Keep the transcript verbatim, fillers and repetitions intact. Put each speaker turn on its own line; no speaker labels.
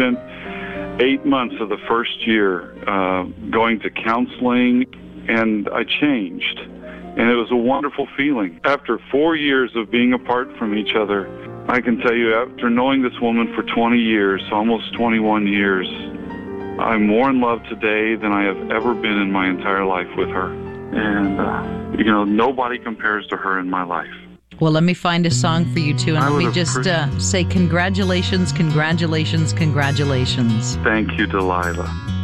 spent eight months of the first year uh, going to counseling, and I changed. And it was a wonderful feeling. After four years of being apart from each other, I can tell you, after knowing this woman for twenty years, almost twenty-one years, I'm more in love today than I have ever been in my entire life with her. And, uh, you know, nobody compares to her in my life.
Well, let me find a song for you, too, and
I
let me
would
just
appre-
uh, say congratulations, congratulations, congratulations.
Thank you, Delilah.